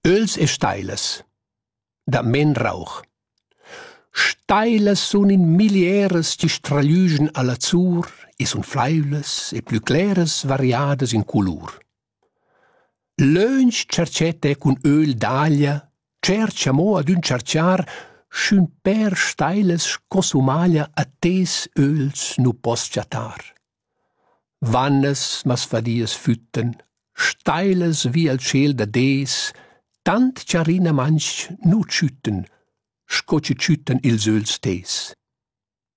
Öls e steilas. Da men rauch. Steilas sun in milieras ci stragliuschen all'azur e sun flaivlas e plü claras variadas in culur. Lönch cercete cun öl d'aglia, cercia mo ad un cerciar schün per steilas scosumaglia a tes öls nu pos chatar. Vannas mas fadias fütten, steilas wie al ciel da des, tant ciarina manch nu ciütten, sco ci ciütten ils öls tes.